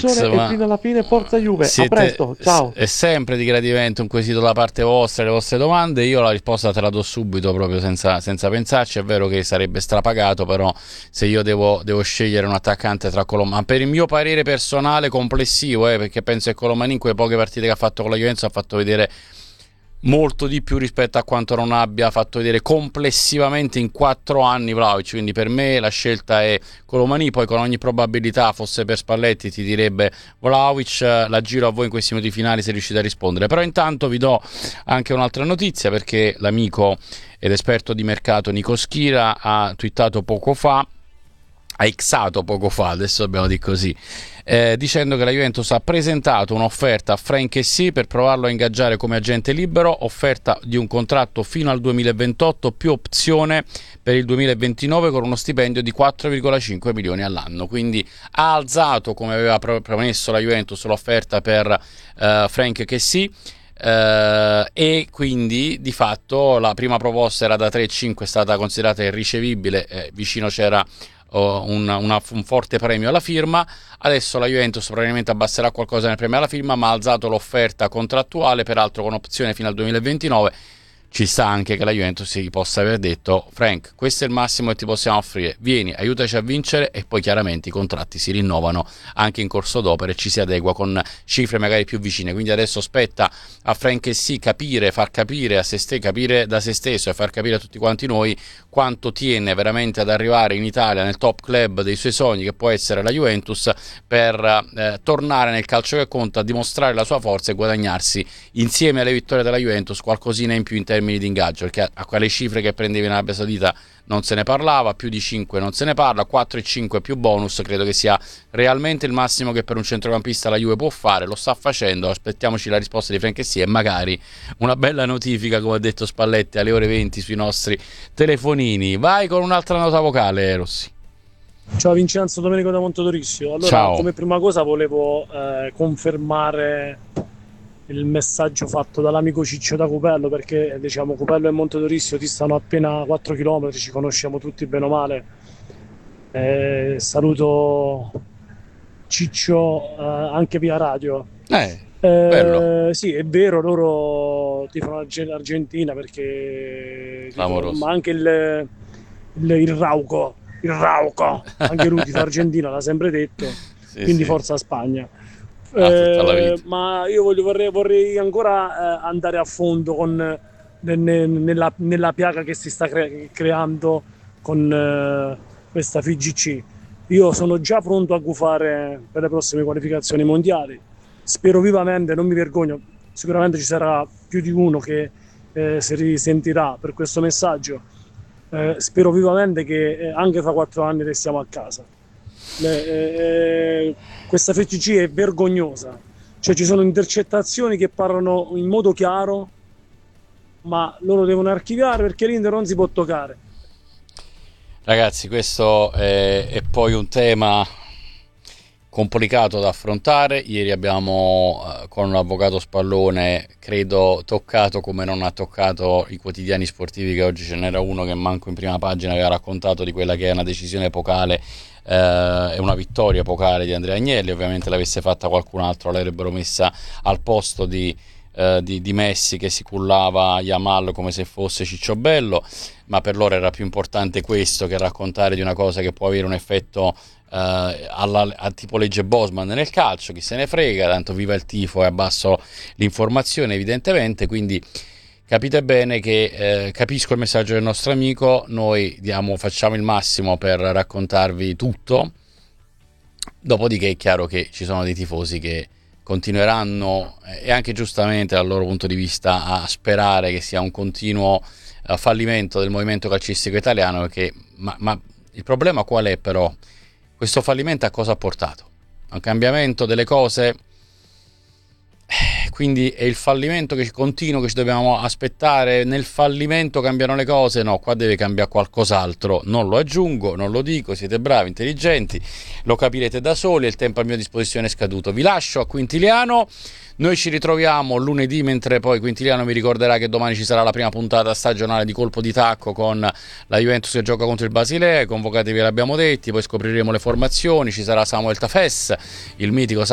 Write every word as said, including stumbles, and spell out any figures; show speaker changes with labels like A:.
A: Max,
B: e
A: ma
B: fino alla fine forza Juve.
A: siete,
B: A presto, ciao.
A: è sempre di gradimento un quesito da parte vostra, le vostre domande. Io la risposta te la do subito, proprio senza, senza pensarci. È vero che sarebbe strapagato, però se io devo, devo scegliere un attaccante tra Colomani, per il mio parere personale complessivo, eh, perché penso che Colomani in quelle poche partite che ha fatto con la Juventus ha fatto vedere molto di più rispetto a quanto non abbia fatto vedere complessivamente in quattro anni Vlahovic, quindi per me la scelta è Colomani. Poi con ogni probabilità, fosse per Spalletti, ti direbbe Vlahovic. La giro a voi in questi minuti finali se riuscite a rispondere, però intanto vi do anche un'altra notizia, perché l'amico ed esperto di mercato Nico Schira ha twittato poco fa, ha ixato poco fa, adesso dobbiamo dire così, eh, dicendo che la Juventus ha presentato un'offerta a Frank Kessie per provarlo a ingaggiare come agente libero, offerta di un contratto fino al duemilaventotto più opzione per il duemilaventinove con uno stipendio di quattro virgola cinque milioni all'anno. Quindi ha alzato, come aveva promesso la Juventus, l'offerta per eh, Frank Kessie. Uh, e quindi di fatto la prima proposta era da tre virgola cinque, è stata considerata irricevibile, eh, vicino c'era uh, un, una, un forte premio alla firma. Adesso la Juventus probabilmente abbasserà qualcosa nel premio alla firma, ma ha alzato l'offerta contrattuale, peraltro con opzione fino al duemilaventinove. Ci sta anche che la Juventus si possa aver detto: Frank, questo è il massimo che ti possiamo offrire, vieni, aiutaci a vincere, e poi chiaramente i contratti si rinnovano anche in corso d'opera e ci si adegua con cifre magari più vicine. Quindi adesso spetta a Frank Kessie capire, far capire a se stesso, capire da se stesso e far capire a tutti quanti noi quanto tiene veramente ad arrivare in Italia nel top club dei suoi sogni, che può essere la Juventus, per eh, tornare nel calcio che conta, dimostrare la sua forza e guadagnarsi insieme alle vittorie della Juventus qualcosina in più in termini di ingaggio, perché a quelle cifre che prendeva in Arabia Saudita non se ne parlava, più di cinque non se ne parla, quattro e cinque più bonus credo che sia realmente il massimo che per un centrocampista la Juve può fare. Lo sta facendo, aspettiamoci la risposta di Frank Kessie e magari una bella notifica, come ha detto Spalletti, alle ore venti sui nostri telefonini. Vai con un'altra nota vocale, Rossi.
C: Ciao Vincenzo, Domenico da Montodorissio. Allora,
A: Ciao.
C: come prima cosa volevo eh, confermare il messaggio fatto dall'amico Ciccio da Cupello, perché diciamo Cupello e Montodorissio ti stanno appena quattro chilometri, ci conosciamo tutti bene o male. Eh, saluto Ciccio eh, anche via radio.
A: Eh, bello.
C: Eh, sì, è vero, loro tifano l'Argentina perché tifano, ma anche il, il, il Rauco, il Rauco, anche lui tifa Argentina, l'ha sempre detto,
A: sì,
C: quindi
A: sì.
C: Forza Spagna.
A: Ah, tutta la vita.
C: Eh, ma io voglio, vorrei, vorrei ancora eh, andare a fondo con, ne, ne, nella, nella piaga che si sta cre- creando con eh, questa F I G C. Io sono già pronto a gufare per le prossime qualificazioni mondiali. Spero vivamente, non mi vergogno, sicuramente ci sarà più di uno che eh, si risentirà per questo messaggio. Eh, spero vivamente che eh, anche fra quattro anni restiamo a casa. Le, eh, questa F C C è vergognosa, cioè ci sono intercettazioni che parlano in modo chiaro, ma loro devono archiviare perché l'Inter non si può toccare.
A: Ragazzi, questo è, è poi un tema complicato da affrontare. Ieri abbiamo eh, con un avvocato Spallone, credo, toccato come non ha toccato i quotidiani sportivi, che oggi ce n'era uno che manco in prima pagina aveva raccontato di quella che è una decisione epocale e eh, una vittoria epocale di Andrea Agnelli. Ovviamente l'avesse fatta qualcun altro l'avrebbero messa al posto di, eh, di, di Messi, che si cullava Yamal come se fosse Cicciobello, ma per loro era più importante questo che raccontare di una cosa che può avere un effetto Uh, alla, a tipo legge Bosman nel calcio. Chi se ne frega, tanto viva il tifo e abbasso l'informazione, evidentemente. Quindi capite bene che eh, capisco il messaggio del nostro amico, noi diamo, facciamo il massimo per raccontarvi tutto, dopodiché è chiaro che ci sono dei tifosi che continueranno, eh, e anche giustamente dal loro punto di vista, a sperare che sia un continuo uh, fallimento del movimento calcistico italiano, perché, ma, ma il problema qual è però? Questo fallimento a cosa ha portato? A un cambiamento delle cose? Quindi è il fallimento che continuo che ci dobbiamo aspettare? Nel fallimento cambiano le cose? No, qua deve cambiare qualcos'altro. Non lo aggiungo, non lo dico, siete bravi, intelligenti, lo capirete da soli, il tempo a mia disposizione è scaduto. Vi lascio a Quintiliano. Noi ci ritroviamo lunedì, mentre poi Quintiliano mi ricorderà che domani ci sarà la prima puntata stagionale di Colpo di Tacco con la Juventus che gioca contro il Basilea. Convocatevi, l'abbiamo detti, poi scopriremo le formazioni, ci sarà Samuel Tafes, il mitico